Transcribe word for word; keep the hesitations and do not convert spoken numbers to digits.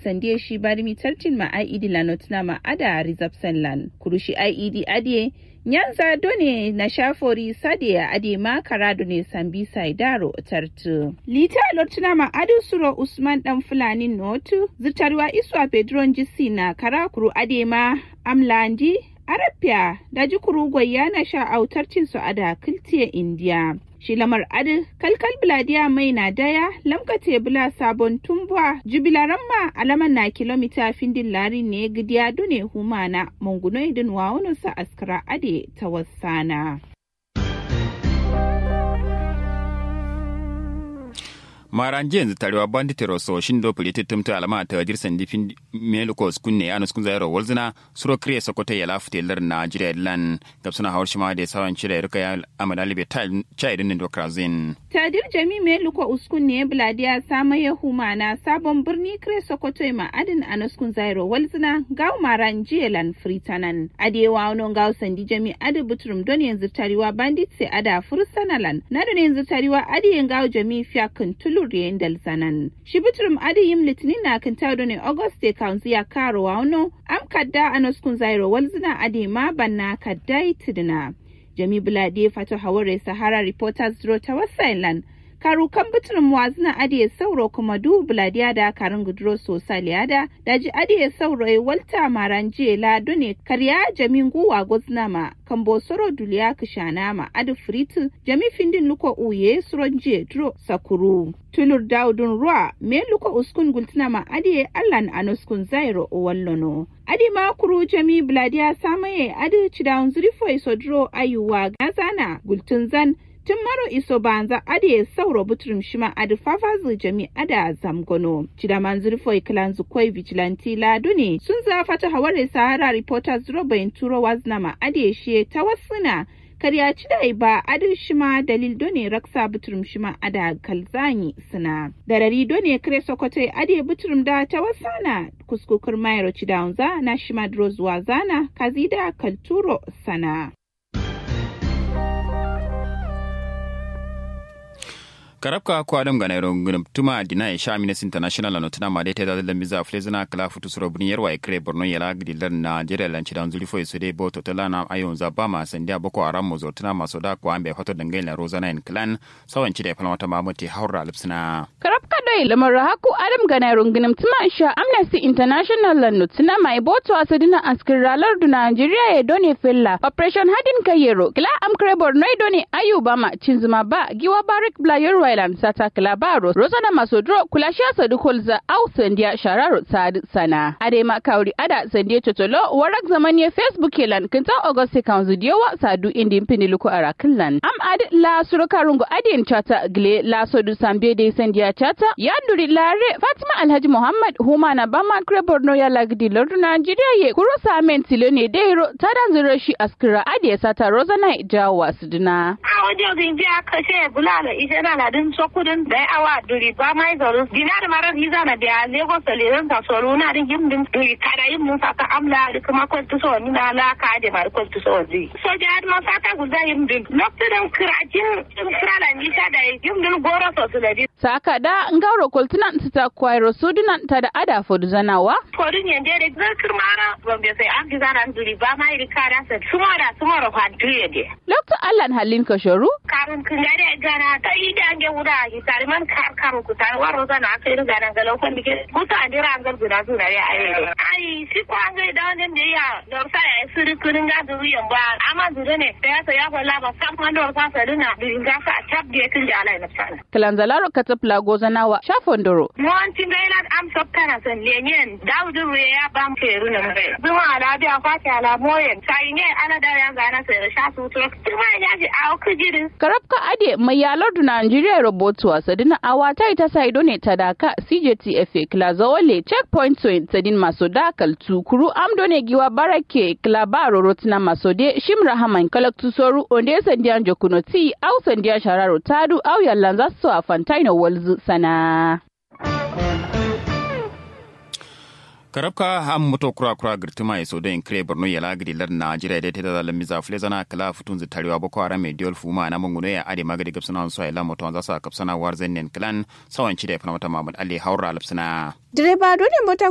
sandiye shi bari mitartin ma I E D lanotna ma ada rizabsan lan kurushi I E D adie nyanza done na shafori sadiya ade ma karado ne sambi saidaro tartu lita lortuna ma adu suro usman dan fulani notu zitarwa iswa pedron jisi na karakuru ade ma amlandi arabia da jikuru goyya na sha autarcin su ada kiltiye india shi lamar adu kalkal biladiya mai na daya lamkate bula sabon tumbuwa jubilaran ma alaman na kilomita findin lari ne gidiya dune humana mungunoi din wawunan sa askara ade ta wasana. Maran jenzu tarewa banditero so shindo politi tumta alama ta wajir sandifin melukos kunne anus kun zairo walzina suro kriye sokote ya lafute lar Nigeria lan gabsuna hawar shima da sawan cire ruka ya amadali be tal chaidin ndo krazin tadir jami meluko uskunne bladiya sama ya humana sabon birni kriye sokote ma adin anus kun zairo walzina gaw maran jelan fritanan adewa wono gaw sandi jami adu butrum don yanzu tarewa bandit se ada fursanalan na don yanzu tarewa adi gaw jami fiakin tulu Riyar Dalsanan. Shi biturum adiyim litinin na kan tado ne Auguste Council ya karo wa wano am kadda a naskun zairo walzina adi ma banna kadda itidina. Jami Bulade fato haware Sahara Reporters Zero ta wasailan. Karu kan biturum wazina adi sauro kuma du Buladiya da karin gudro sosaliyada daji adi sauro e walta maranje la done karya jami nguwa gozna ma kambo soro duliya kishana ma adi fritu jami findin luko uye suronje dro sakuru. Tulur daudun ruwa me luko uskun gultina ma adi allan anuskun zairo o wallono. Adi ma kuru jami Buladiya samaye adi chidaun zurifo isodro ayuwa gazana gultun zan tun maro iso banza ade sauro butrum shima adi fafazu jami ada zamgono cidaman zurfoi klan zukoi vigilante ladune sun zafata haware Sahara Reporters Robin turo waznama ade she tawassuna karya cidai ba adi shima dalil done raksa butrum shima ada kalzani suna darari done kre sokote ade butrum da tawassana kuskukur mayro cidaunza na shima drozwa zana kazida kalturo sana. Karabka ko adam ganero ngum tuma dina e sha Amnesty International no tuna made ta da miza flezina kala futu suro buniyar wa ikre borno yala gidilar Nigeria lanci dan zulifo isude bo totala ayon zaba ma sandia boko haram mo zotuna masoda ko ambe hoto dangai la rozana en clan sawanci da falmata mamuti haura alipsina Karabka dai lamar haku adam ganero ngum tuma sha Amnesty International no tuna mai boto asadina askiralar du Nigeria e doni fella operation hadin kayero kila amkre borno e doni ayuba ma cinzuma ba giwa barik blayer Island sata Kalabaro Rosana Masodro kulashia sadukolza au sandia shararo sad sana ade makauri ada sandia totolo warak zamani Facebook elan kinta Auguste Council diowa sadu indi mpini luko arakilan am ad la surokarungo adien chata gle la sodu sambe de sandia chata yanduri lare Fatima Alhaji Muhammad Humana Bama Kreborno ya lagdi lordu Nigeria ye kurosa amen silone deiro tadan ziroshi askira ade sata Rosana jawa suduna audio ginja kashe bulala isena la din sokudin da awa duri ba mai zaru dinar marar hiza na da Lagos leran ta soro na din gimdin duri kada yin mun saka amla da kuma kwaltu so ni na la ka da mar kwaltu so di so da ma saka guda yin din lokacin kirajin kirala ni ta da gimdin goro so su da di saka da ngauro kwaltunan ta kwairo sudunan ta da ada fodu zanawa fodun yande da zakir mara bombe sai an giza na duri ba mai rikada sa sumara sumara fadriye de lokacin Allah halin ka shoru karun kin gare gara ta ida nge wuda ki tariman kar kar ku tar waro zana kai riga nan galau kan dike muta andira angal guda guda ya ayi ai si ko an ga da wannan da ya da sa ya sirri kunin ga zuriyan ba amma zure ne da ya sa ya balla ba sam kan da sa sa dina din ga sa tab da kin da alai nafsana kalanzalaro katapla gozanawa shafondoro mon tin ga ila am sokkana san lenyen dawudu ya bam keru nan bai zuma ala da kwata ala moyen sai ne ana da ya ga na sai shafu to kuma ya ji a kujirin karabka ade mai yalar du Nigeria robotu wasadina awata ita saido ne tadaka C J T F A klazawale checkpoint point sadin masoda kaltu kuru amdo ne giwa barake klabaro rotina masode shimra haman kalaktu soru onde sandian jokunoti au sandian shararo tadu au yalanza so afantaino walzu sana Karabka ham moto kura kura girtuma ya sodo in kre borno ya lagidi lar Nigeria da ta da miza flezana kala futun zitariwa boko haram e diol fuma na munguno ya ade magadi gabsana so ila moto za sa kapsana warzen nen clan sawanci da fana mata Muhammad Ali haura alfsana direba dole mota